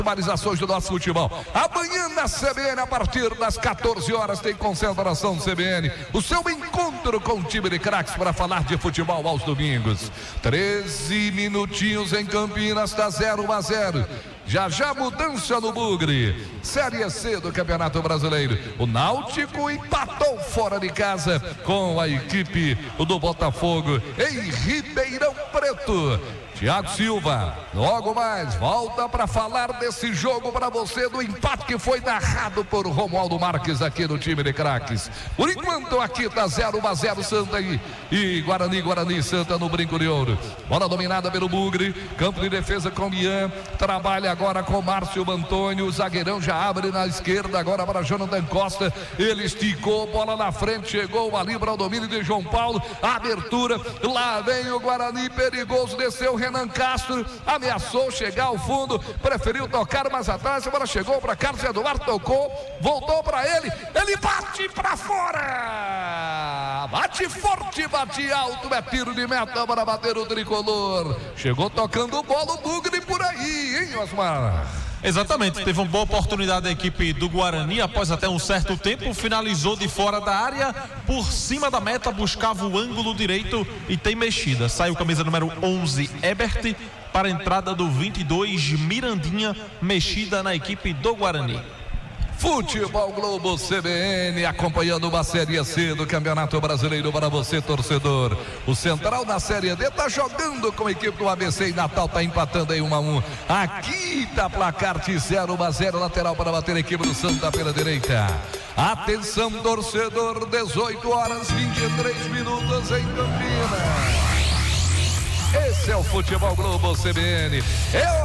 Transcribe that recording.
Normalizações do nosso futebol. Amanhã na CBN, a partir das 14 horas, tem concentração do CBN. O seu encontro com o time de craques para falar de futebol aos domingos. 13 minutinhos em Campinas, está 0-0. Já mudança no Bugre. Série C do Campeonato Brasileiro. O Náutico empatou fora de casa com a equipe do Botafogo em Ribeirão Preto. Thiago Silva, logo mais, volta para falar desse jogo para você, do empate que foi narrado por Romualdo Marques aqui no time de craques. Por enquanto aqui tá 0-0 Santa e Guarani Santa no Brinco de Ouro. Bola dominada pelo Bugre, campo de defesa com Ian, trabalha agora com Márcio Antônio, o zagueirão já abre na esquerda, agora para Jonathan Costa, ele esticou, bola na frente, chegou ali para o domínio de João Paulo, abertura, lá vem o Guarani, perigoso, desceu Renan Castro, ameaçou chegar ao fundo, preferiu tocar mais atrás, agora chegou para Carlos Eduardo, tocou, voltou para ele bate para fora, bate forte, bate alto, é tiro de meta para bater o tricolor, chegou tocando bola o Bugre por aí, hein, Osmar? Exatamente, teve uma boa oportunidade a equipe do Guarani, após até um certo tempo, finalizou de fora da área, por cima da meta, buscava o ângulo direito e tem mexida. Saiu camisa número 11, Ebert, para a entrada do 22, Mirandinha, mexida na equipe do Guarani. Futebol Globo CBN, acompanhando uma Série C do Campeonato Brasileiro para você, torcedor. O Central na Série D está jogando com a equipe do ABC e Natal está empatando aí 1-1. Aqui está placar de 0-0, lateral para bater a equipe do Santa pela direita. Atenção, torcedor, 18 horas 23 minutos em Campinas. Esse é o Futebol Globo CBN.